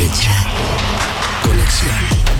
derecha. Conexión.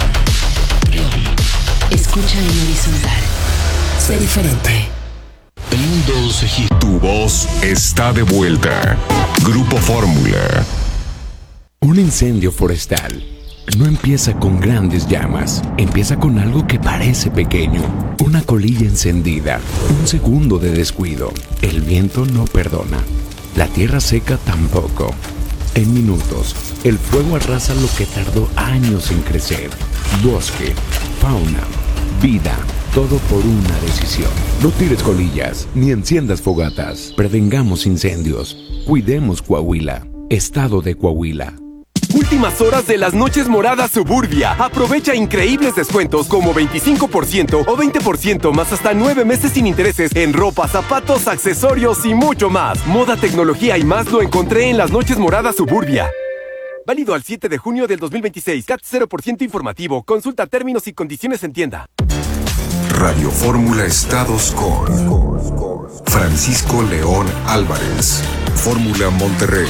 Escucha en horizontal. Sé diferente. El mundo se gira. Tu voz está de vuelta. Grupo Fórmula. Un incendio forestal no empieza con grandes llamas, empieza con algo que parece pequeño, una colilla encendida, un segundo de descuido. El viento no perdona, la tierra seca tampoco. En minutos, el fuego arrasa lo que tardó años en crecer. Bosque, fauna, vida, todo por una decisión. No tires colillas, ni enciendas fogatas. Prevengamos incendios. Cuidemos Coahuila. Estado de Coahuila. Últimas horas de las noches moradas Suburbia. Aprovecha increíbles descuentos como 25% o 20% más hasta 9 meses sin intereses en ropa, zapatos, accesorios y mucho más. Moda, tecnología y más lo encontré en las noches moradas Suburbia. Válido al 7 de junio del 2026. CAT 0% informativo. Consulta términos y condiciones en tienda. Radio Fórmula Estados con Francisco León Álvarez. Fórmula Monterrey.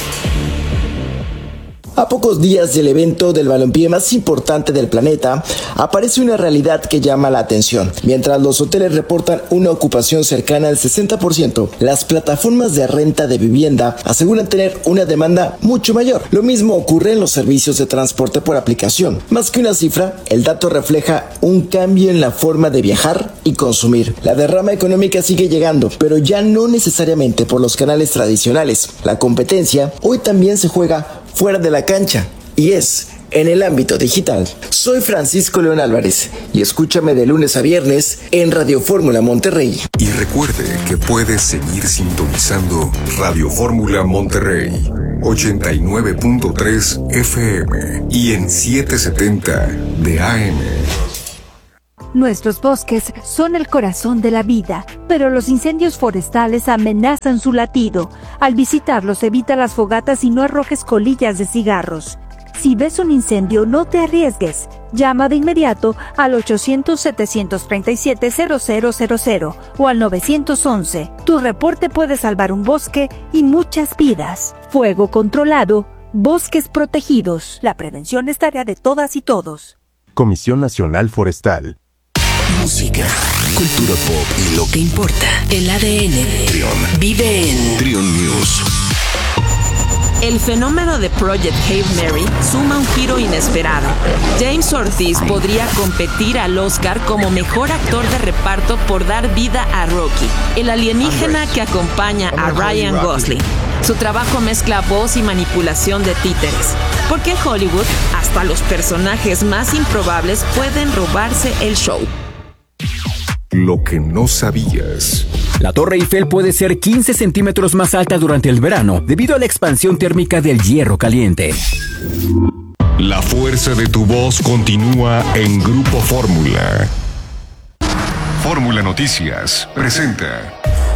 A pocos días del evento del balompié más importante del planeta, aparece una realidad que llama la atención. Mientras los hoteles reportan una ocupación cercana al 60%, las plataformas de renta de vivienda aseguran tener una demanda mucho mayor. Lo mismo ocurre en los servicios de transporte por aplicación. Más que una cifra, el dato refleja un cambio en la forma de viajar y consumir. La derrama económica sigue llegando, pero ya no necesariamente por los canales tradicionales. La competencia hoy también se juega fuera de la cancha, y es en el ámbito digital. Soy Francisco León Álvarez y escúchame de lunes a viernes en Radio Fórmula Monterrey. Y recuerde que puedes seguir sintonizando Radio Fórmula Monterrey 89.3 FM y en 770 de AM. Nuestros bosques son el corazón de la vida, pero los incendios forestales amenazan su latido. Al visitarlos, evita las fogatas y no arrojes colillas de cigarros. Si ves un incendio, no te arriesgues. Llama de inmediato al 800-737-0000 o al 911. Tu reporte puede salvar un bosque y muchas vidas. Fuego controlado, bosques protegidos. La prevención es tarea de todas y todos. Comisión Nacional Forestal. Música, cultura pop y lo que importa. El ADN Trión vive en Trión News. El fenómeno de Project Hail Mary suma un giro inesperado. James Ortiz podría competir al Oscar como mejor actor de reparto por dar vida a Rocky, el alienígena que acompaña a Ryan Gosling. Su trabajo mezcla voz y manipulación de títeres, porque en Hollywood hasta los personajes más improbables pueden robarse el show. Lo que no sabías. La Torre Eiffel puede ser 15 centímetros más alta durante el verano debido a la expansión térmica del hierro caliente. La fuerza de tu voz continúa en Grupo Fórmula. Fórmula Noticias presenta.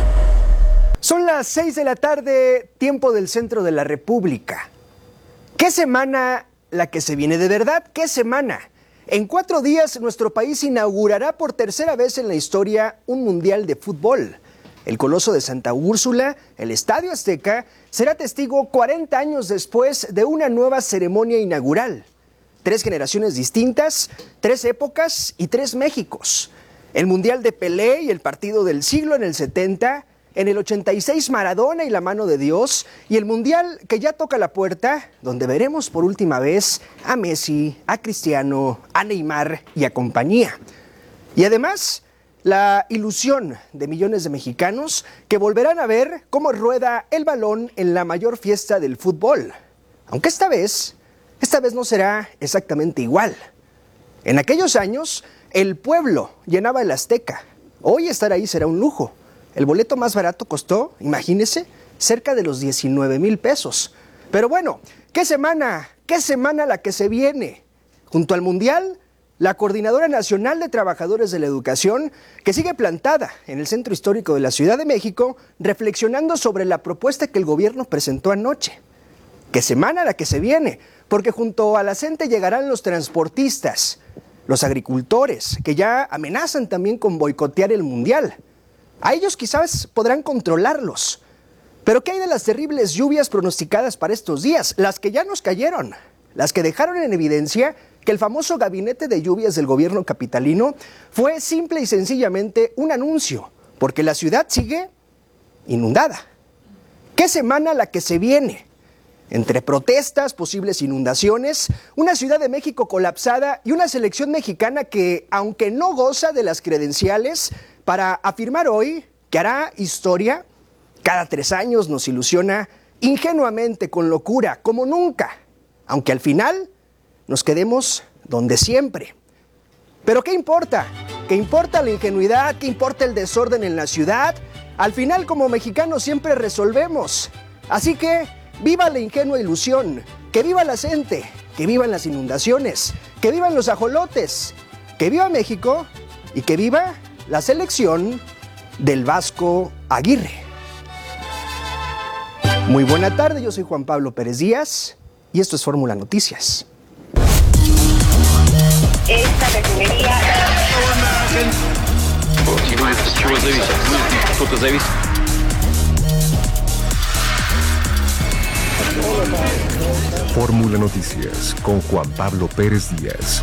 Son las 6 de la tarde, tiempo del centro de la República. ¿Qué semana la que se viene de verdad? ¿Qué semana? En 4 días, nuestro país inaugurará por tercera vez en la historia un mundial de fútbol. El Coloso de Santa Úrsula, el Estadio Azteca, será testigo 40 años después de una nueva ceremonia inaugural. 3 generaciones distintas, 3 épocas y 3 Méxicos. El Mundial de Pelé y el partido del siglo en el 70, en el 86 Maradona y la mano de Dios, y el Mundial que ya toca la puerta, donde veremos por última vez a Messi, a Cristiano, a Neymar y a compañía. Y además, la ilusión de millones de mexicanos que volverán a ver cómo rueda el balón en la mayor fiesta del fútbol. Aunque esta vez no será exactamente igual. En aquellos años, el pueblo llenaba el Azteca. Hoy estar ahí será un lujo. El boleto más barato costó, imagínese, cerca de los 19,000 pesos. Pero bueno, ¿qué semana la que se viene? Junto al Mundial, la Coordinadora Nacional de Trabajadores de la Educación, que sigue plantada en el Centro Histórico de la Ciudad de México, reflexionando sobre la propuesta que el gobierno presentó anoche. ¿Qué semana la que se viene? Porque junto a la CENTE llegarán los transportistas, los agricultores, que ya amenazan también con boicotear el Mundial. A ellos quizás podrán controlarlos. Pero ¿qué hay de las terribles lluvias pronosticadas para estos días? Las que ya nos cayeron. las que dejaron en evidencia que el famoso gabinete de lluvias del gobierno capitalino fue simple y sencillamente un anuncio, porque la ciudad sigue inundada. ¿Qué semana la que se viene? Entre protestas, posibles inundaciones, una Ciudad de México colapsada y una selección mexicana que, aunque no goza de las credenciales para afirmar hoy que hará historia, cada 3 años nos ilusiona ingenuamente, con locura, como nunca, aunque al final nos quedemos donde siempre. Pero ¿qué importa? ¿Qué importa la ingenuidad? ¿Qué importa el desorden en la ciudad? Al final, como mexicanos, siempre resolvemos. Así que viva la ingenua ilusión, que viva la gente, que vivan las inundaciones, que vivan los ajolotes, que viva México y que viva la selección del Vasco Aguirre. Muy buena tarde, yo soy Juan Pablo Pérez Díaz y esto es Fórmula Noticias. Esta refinería... Fórmula Noticias con Juan Pablo Pérez Díaz.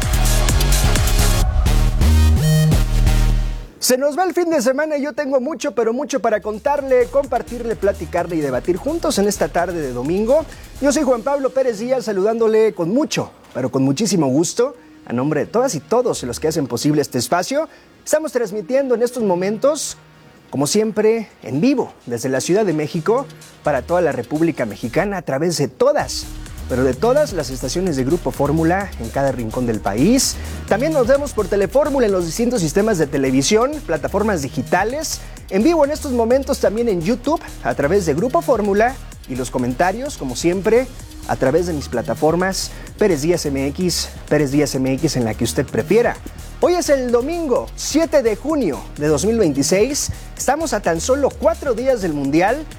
Se nos va el fin de semana y yo tengo mucho, pero mucho para contarle, compartirle, platicarle y debatir juntos en esta tarde de domingo. Yo soy Juan Pablo Pérez Díaz, saludándole con mucho, pero con muchísimo gusto, a nombre de todas y todos los que hacen posible este espacio. Estamos transmitiendo en estos momentos, como siempre, en vivo, desde la Ciudad de México, para toda la República Mexicana, a través de todas, pero de todas las estaciones de Grupo Fórmula en cada rincón del país. También nos vemos por Telefórmula en los distintos sistemas de televisión, plataformas digitales, en vivo en estos momentos también en YouTube, a través de Grupo Fórmula, y los comentarios, como siempre, a través de mis plataformas Pérez Díaz MX en la que usted prefiera. Hoy es el domingo 7 de junio de 2026, estamos a tan solo 4 días del Mundial